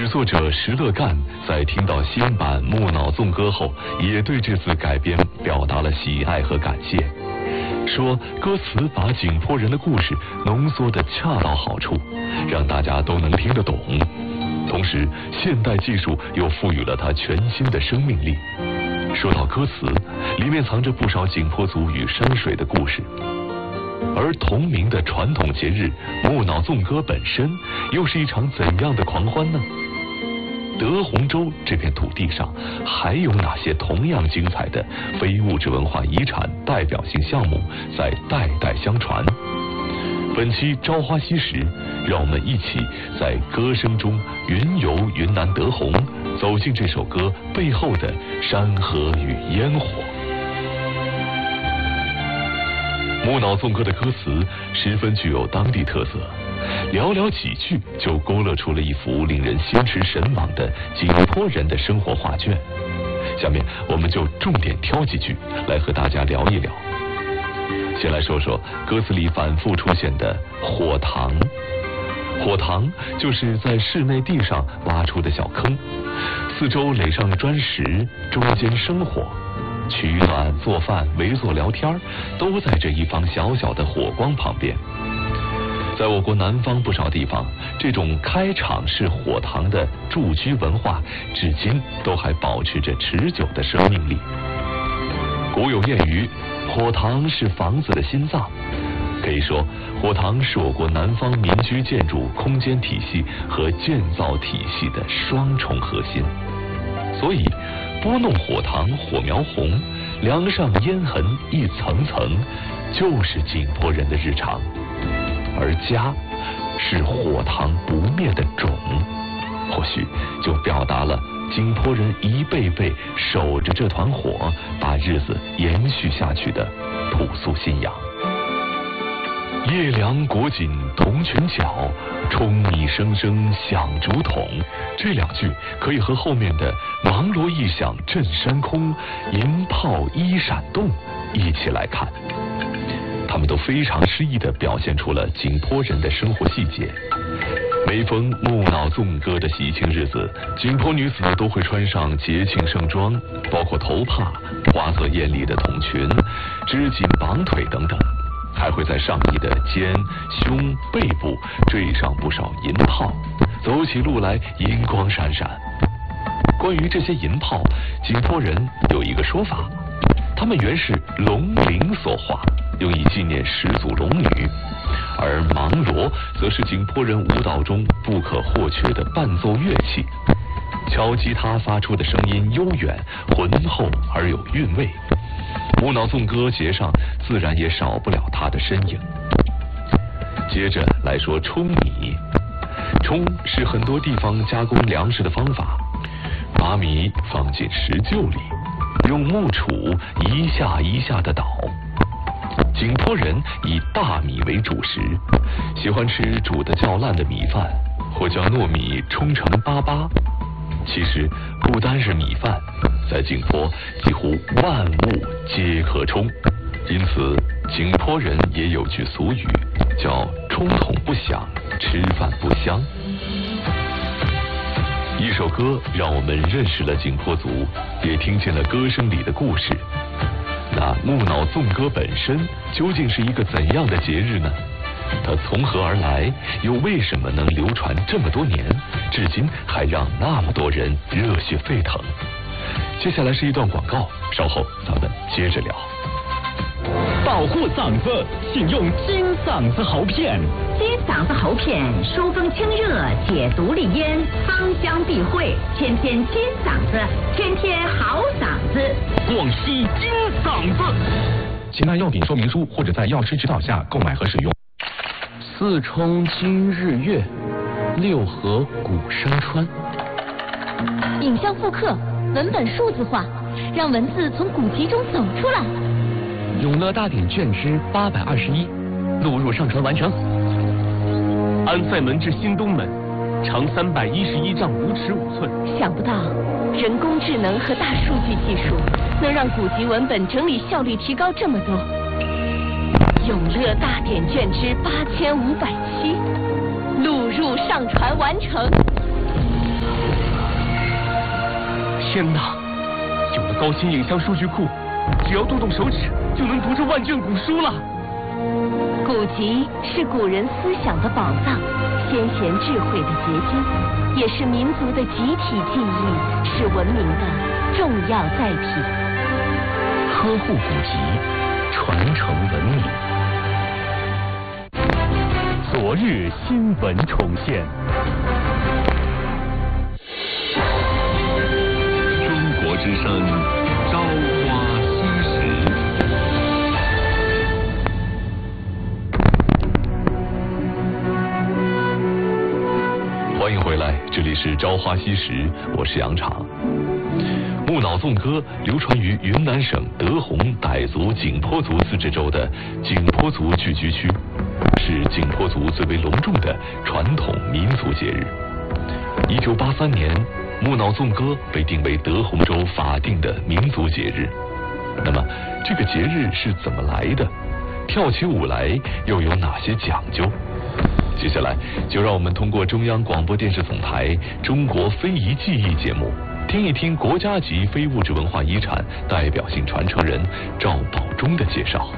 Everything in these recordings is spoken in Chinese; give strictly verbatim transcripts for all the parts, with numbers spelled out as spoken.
剧作者石乐干在听到新版《木脑纵歌》后，也对这次改编表达了喜爱和感谢，说歌词把井坡人的故事浓缩得恰到好处，让大家都能听得懂。同时，现代技术又赋予了它全新的生命力。说到歌词，里面藏着不少井坡族与山水的故事。而同名的传统节日木脑纵歌本身又是一场怎样的狂欢呢？德宏州这片土地上还有哪些同样精彩的非物质文化遗产代表性项目在代代相传？本期朝花夕拾，让我们一起在歌声中云游云南德宏，走进这首歌背后的山河与烟火。木脑纵歌的歌词十分具有当地特色，寥寥几句就勾勒出了一幅令人心驰神往的井坡人的生活画卷。下面我们就重点挑几句来和大家聊一聊。先来说说歌词里反复出现的火塘。火塘就是在室内地上挖出的小坑，四周垒上砖石，中间生火，取暖、做饭、围坐聊天，都在这一方小小的火光旁边。在我国南方不少地方，这种开场式火塘的住居文化，至今都还保持着持久的生命力。古有谚语，火塘是房子的心脏。可以说，火塘是我国南方民居建筑空间体系和建造体系的双重核心。所以，拨弄火塘火苗红，梁上烟痕一层层，就是井坡人的日常。而家是火塘不灭的种，或许就表达了井坡人一辈辈守着这团火，把日子延续下去的朴素信仰。夜凉裹紧铜裙角，舂米声声响竹筒。这两句可以和后面的芒锣一响震山空，银炮一闪动一起来看。他们都非常诗意地表现出了井坡人的生活细节。每逢木脑纵歌的喜庆日子，井坡女子都会穿上节庆盛装，包括头帕、花色艳丽的筒裙、织锦绑腿等等，还会在上衣的肩、胸、背部缀上不少银炮，走起路来银光闪闪。关于这些银炮，井坡人有一个说法，他们原是龙鳞所化，用以纪念始祖龙女，而芒锣则是井坡人舞蹈中不可或缺的伴奏乐器。敲击它发出的声音悠远、浑厚而有韵味，木脑纵歌节上自然也少不了它的身影。接着来说舂米。舂是很多地方加工粮食的方法，把米放进石臼里，用木杵一下一下地捣。井坡人以大米为主食，喜欢吃煮得较烂的米饭，或将糯米冲成粑粑。其实不单是米饭，在井坡几乎万物皆可冲，因此井坡人也有句俗语，叫冲筒不响，吃饭不香。一首歌让我们认识了井坡族，也听见了歌声里的故事。那木脑纵歌本身究竟是一个怎样的节日呢？它从何而来，又为什么能流传这么多年，至今还让那么多人热血沸腾？接下来是一段广告，稍后咱们接着聊。 保护嗓子，请用金嗓子喉片。 金嗓子喉片，疏风清热，解毒利咽，芳香避秽，天天金嗓子，天天好嗓子。 广西金嗓子。 请看药品说明书或者在药师指导下购买和使用。 四冲今日月，六合古生川。 影像复刻，文本数字化，让文字从古籍中走出来。 永乐大典卷之八百二十一，录入上传完成。 安塞门至新东门，长三百一十一丈五尺五寸。 想不到，人工智能和大数据技术能让古籍文本整理效率提高这么多。永乐大典卷之八千五百七，录入上传完成。 天哪！有了高清影像数据库，只要动动手指就能读出万卷古书了。 古籍是古人思想的宝藏，先贤智慧的结晶，也是民族的集体记忆，是文明的重要载体。 呵护古籍，传承文明。 昨日新闻重现。 中国之声，朝花夕拾。欢迎回来，这里是朝花夕拾，我是杨昶。木脑纵歌流传于云南省德宏傣族景颇族自治州的景颇族聚居区，是景颇族最为隆重的传统民族节日。一九八三年，木脑纵歌被定为德宏州法定的民族节日。那么，这个节日是怎么来的？跳起舞来又有哪些讲究？接下来就让我们通过中央广播电视总台中国非遗记忆节目，听一听国家级非物质文化遗产代表性传承人赵宝忠的介绍。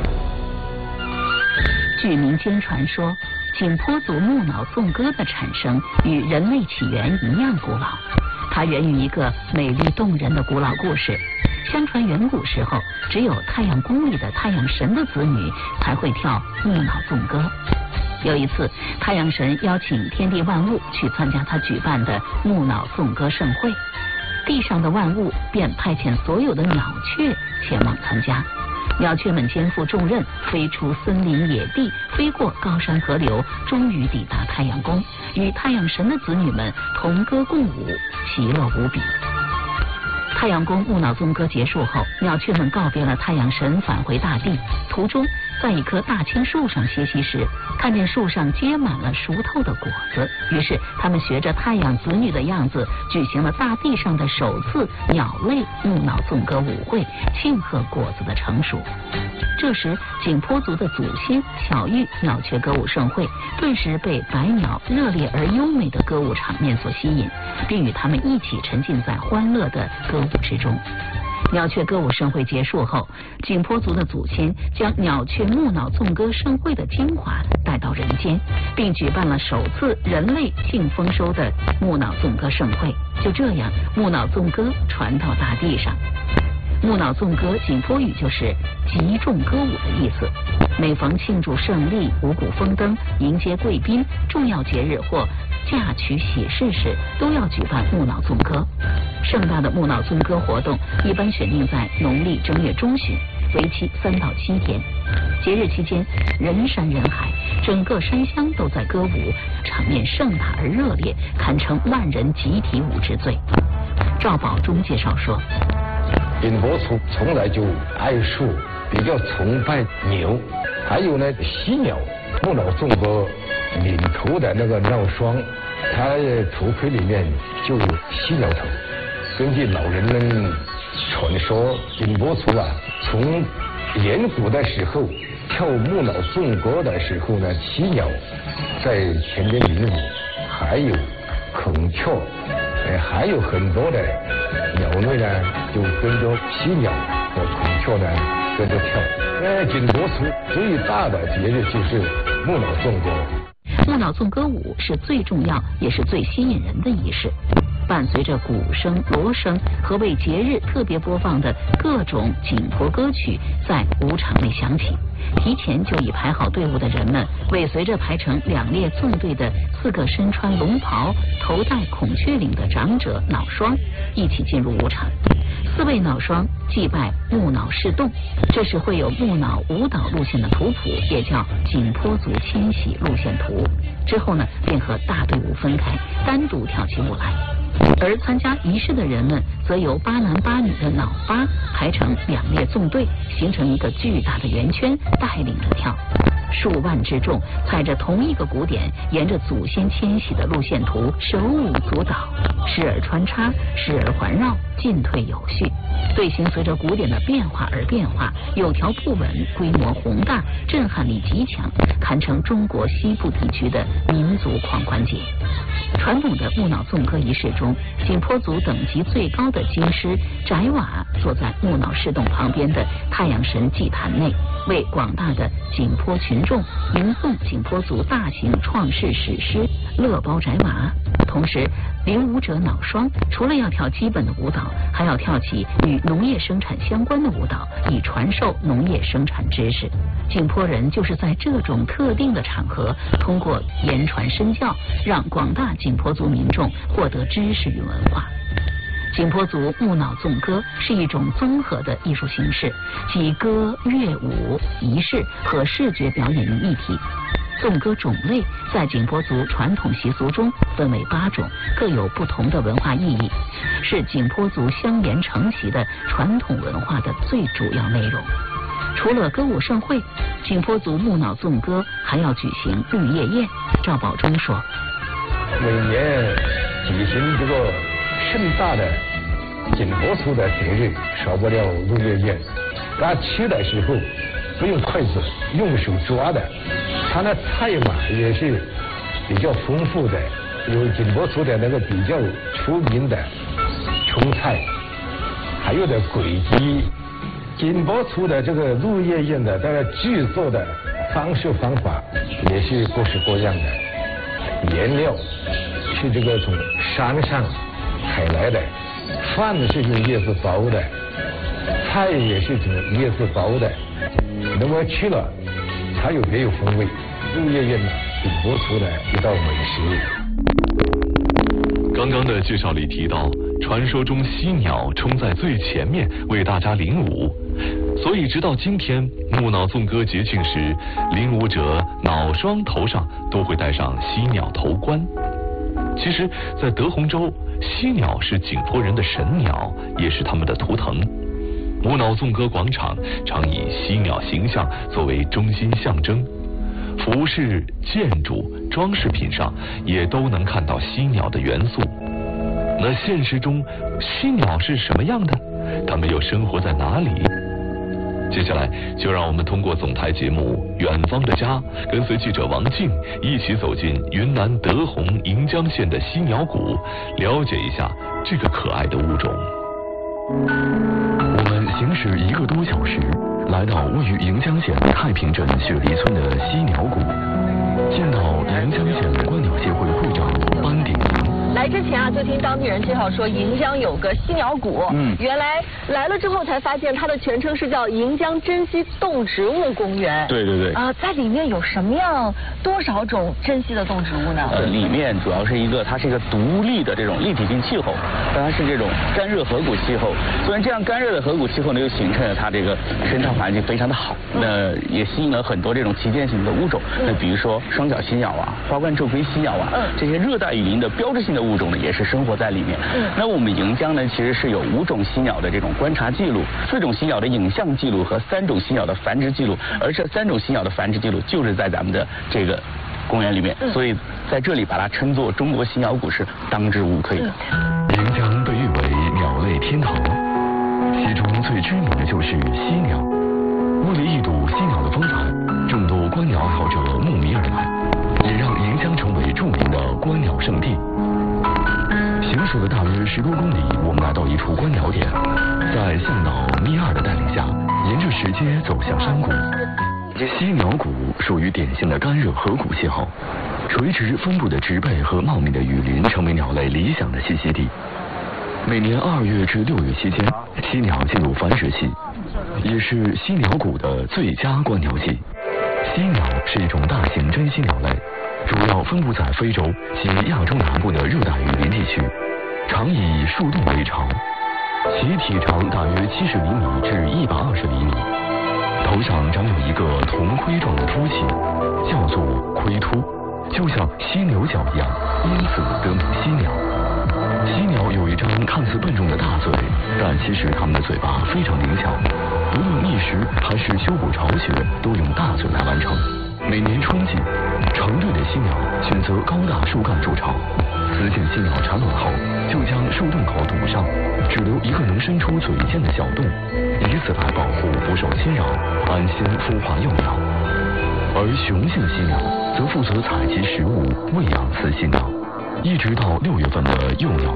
据民间传说，景颇族木脑纵歌的产生与人类起源一样古老，它源于一个美丽动人的古老故事。相传远古时候，只有太阳宫里的太阳神的子女才会跳木脑纵歌。有一次，太阳神邀请天地万物去参加他举办的木脑纵歌盛会，地上的万物便派遣所有的鸟雀前往参加。鸟雀们肩负重任，飞出森林野地，飞过高山河流，终于抵达太阳宫，与太阳神的子女们同歌共舞，其乐无比。太阳宫木脑纵歌结束后，鸟雀们告别了太阳神，返回大地。途中，在一棵大青树上歇息时，看见树上结满了熟透的果子，于是他们学着太阳子女的样子，举行了大地上的首次鸟类木脑纵歌舞会，庆贺果子的成熟。这时，景颇族的祖先巧遇鸟雀歌舞盛会，顿时被百鸟热烈而优美的歌舞场面所吸引，并与他们一起沉浸在欢乐的歌舞之中。鸟雀歌舞盛会结束后，景颇族的祖先将鸟雀木脑纵歌盛会的精华带到人间，并举办了首次人类庆丰收的木脑纵歌盛会。就这样，木脑纵歌传到大地上。木脑纵歌景颇语就是集众歌舞的意思。每逢庆祝胜利、五谷丰登、迎接贵宾、重要节日或嫁娶喜事时，都要举办木脑纵歌。盛大的木脑纵歌活动一般选定在农历正月中旬，为期三到七天。节日期间，人山人海，整个山乡都在歌舞，场面盛大而热烈，堪称万人集体舞之最。赵宝忠介绍说， 景颇族从来就爱树，比较崇拜牛，还有呢犀鸟。木脑纵歌领头的那个鸟双，他头盔里面就有犀鸟头。根据老人们传说，景颇族啊，从远古的时候跳木脑纵歌的时候呢，犀鸟在前面领舞，还有孔雀，呃，还有很多的鸟类呢，就跟着犀鸟和孔雀呢跟着跳。呃，景颇族最大的节日就是木脑纵歌。 木脑纵歌舞是最重要也是最吸引人的仪式，伴随着鼓声、锣声和为节日特别播放的各种景颇歌曲在舞场内响起。提前就已排好队伍的人们尾随着排成两列纵队的四个身穿龙袍、头戴孔雀翎的长者脑双一起进入舞场。四位脑双祭拜木脑示众，这时会有木脑舞蹈路线的图谱，也叫景颇族迁徙路线图。之后呢，便和大队伍分开，单独跳起舞来。而参加仪式的人们则由八男八女的脑八排成两列纵队，形成一个巨大的圆圈，带领着跳。数万之众踩着同一个鼓点，沿着祖先迁徙的路线图手舞足蹈，时而穿插，时而环绕，进退有序。队形随着鼓点的变化而变化，有条不紊，规模宏大，震撼力极强，堪称中国西部地区的民族狂欢节。 传统的木脑纵歌仪式中，景颇族等级最高的金狮翟瓦坐在木脑石洞旁边的太阳神祭坛内，为广大的景颇群众吟诵景颇族大型创世史诗《乐包翟瓦》。同时，领舞者脑霜除了要跳基本的舞蹈，还要跳起与农业生产相关的舞蹈，以传授农业生产知识。景颇人就是在这种特定的场合，通过言传身教，让广大景颇族民众获得知识与文化。景颇族木脑纵歌是一种综合的艺术形式，集歌、乐舞、仪式和视觉表演于一体。纵歌种类在景颇族传统习俗中分为八种，各有不同的文化意义，是景颇族相沿承袭的传统文化的最主要内容。除了歌舞盛会，景颇族木脑纵歌还要举行绿叶宴。赵宝忠说， 每年举行这个盛大的景颇族的节日，少不了绿叶宴。他吃的时候不用筷子，用手抓的。他的菜嘛也是比较丰富的，有景颇族的那个比较出名的葱菜，还有的鬼鸡。景颇族的这个绿叶宴的它的制作的方式方法也是各式各样的，原料是这个从山上采来的，饭是用叶子包的，菜也是从叶子包的，那么吃了它有别有风味。绿叶宴呢，景颇族的一道美食。 刚刚的介绍里提到，传说中犀鸟冲在最前面为大家领舞，所以直到今天木脑纵歌节庆时，领舞者脑霜头上都会戴上犀鸟头冠。其实，在德宏州，犀鸟是景颇人的神鸟，也是他们的图腾。木脑纵歌广场常以犀鸟形象作为中心象征，服饰、建筑、装饰品上也都能看到犀鸟的元素。那现实中，犀鸟是什么样的？它们又生活在哪里？接下来就让我们通过总台节目《远方的家》，跟随记者王静一起走进云南德宏盈江县的犀鸟谷，了解一下这个可爱的物种。 我们行驶一个多小时，来到位于盈江县太平镇雪梨村的犀鸟谷，见到盈江县观鸟协会会长班鼎宁。 来之前啊，就听当地人介绍说盈江有个犀鸟谷，嗯，原来来了之后才发现它的全称是叫盈江珍稀动植物公园。 对对对。 啊、呃，在里面有什么样多少种珍稀的动植物呢？ 呃，里面主要是一个，它是一个独立的这种立体性气候，当然是这种干热河谷气候。虽然这样干热的河谷气候呢，又形成了它这个生态环境非常的好，那也吸引了很多这种旗舰型的物种。那比如说双角犀鸟啊、花冠皱飞犀鸟啊，这些热带雨林的标志性的物种呢，也是生活在里面。那我们盈江呢，其实是有五种犀鸟的这种观察记录，四种犀鸟的影像记录和三种犀鸟的繁殖记录，而这三种犀鸟的繁殖记录就是在咱们的这个公园里面，所以在这里把它称作中国犀鸟谷是当之无愧的。 盈江被誉为鸟类天堂，其中最知名的就是犀鸟。为了一睹犀鸟的风采，众多观鸟爱好者慕名而来，也让盈江成为著名的观鸟圣地。行驶了大约十多公里，我们来到一处观鸟点，在向导咪二的带领下，沿着石阶走向山谷。犀鸟谷属于典型的干热河谷气候，垂直分布的植被和茂密的雨林成为鸟类理想的栖息地。每年二月至六月期间，犀鸟进入繁殖期，也是犀鸟谷的最佳观鸟季。犀鸟是一种大型珍稀鸟类，主要分布在非洲及亚洲南部的热带雨林地区，常以树洞为巢，其体长大约七十厘米至一百二十厘米，头上长有一个铜盔状的凸起，叫做盔突，就像犀牛角一样，因此得名犀鸟。犀鸟有一张看似笨重的大嘴，但其实它们的嘴巴非常灵巧，不论觅食还是修补巢穴，都用大嘴来完成。每年春季，成对的犀鸟选择高大树干筑巢，雌性犀鸟产卵后就将树洞口堵上，只留一个能伸出嘴尖的小洞，以此来保护不受侵扰，安心孵化幼鸟。而雄性犀鸟则负责采集食物，喂养雌犀鸟。 一直到六月份的幼鸟